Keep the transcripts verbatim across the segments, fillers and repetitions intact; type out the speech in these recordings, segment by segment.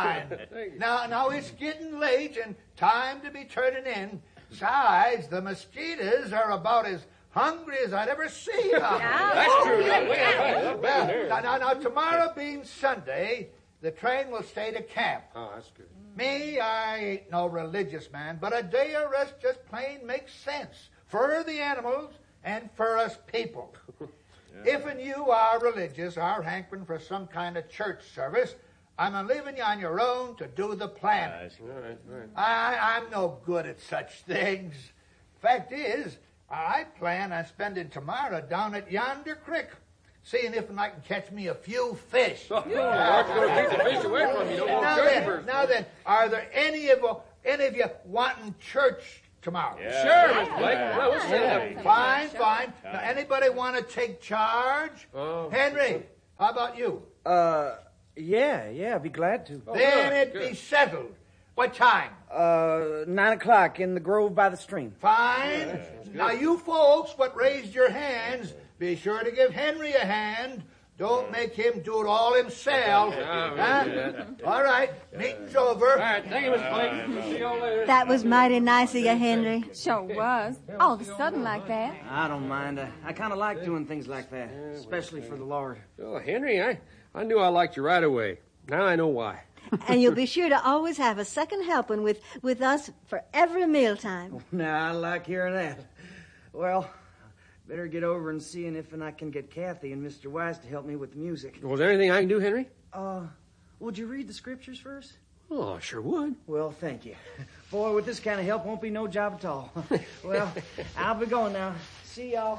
fine. Now, now it's getting late and time to be turning in. Besides, the mosquitoes are about as hungry as I'd ever see them. That's true. Well, now, now, now, tomorrow being Sunday, the train will stay to camp. Oh, that's good. Me, I ain't no religious man, but a day of rest just plain makes sense for the animals and for us people. Yeah. If and you are religious, are hankering for some kind of church service, I'm leaving you on your own to do the planning. Right, right. I, I'm no good at such things. Fact is, I plan on spending tomorrow down at yonder creek, seeing if I can catch me a few fish. Oh, yeah. You're going to keep the fish away from you. Don't want now, then, now then, are there any of you, any of you wanting church tomorrow? Yeah. Sure, Mister Blake. Well, we'll set up. Fine, fine. Now, anybody want to take charge? Oh. Henry, how about you? Uh, yeah, yeah, I'd be glad to. Oh, then good, it good. Be settled. What time? Uh, nine o'clock in the grove by the stream. Fine. Yeah, now, you folks what raised your hands, be sure to give Henry a hand. Don't make him do it all himself. Huh? All right, meeting's over. All right, thank you, Mister Blake. We'll see you all later. That was mighty nice of you, Henry. Sure was. All of a sudden like that. I don't mind. I, I kind of like doing things like that, especially for the Lord. Oh, Henry, I, I knew I liked you right away. Now I know why. And you'll be sure to always have a second helping with, with us for every mealtime. Now, I like hearing that. Well, better get over and seeing if and I can get Kathy and Mister Wise to help me with the music. Was there anything I can do, Henry? Uh, would you read the scriptures first? Oh, I sure would. Well, thank you. Boy, with this kind of help, won't be no job at all. Well, I'll be going now. See y'all.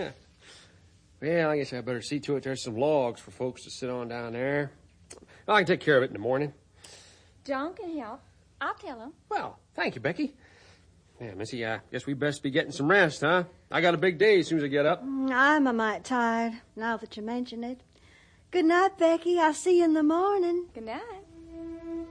Well, I guess I better see to it there's some logs for folks to sit on down there. I can take care of it in the morning. John can help. I'll tell him. Well, thank you, Becky. Yeah, Missy, I guess we best be getting some rest, huh? I got a big day as soon as I get up. I'm a mite tired, now that you mention it. Good night, Becky. I'll see you in the morning. Good night.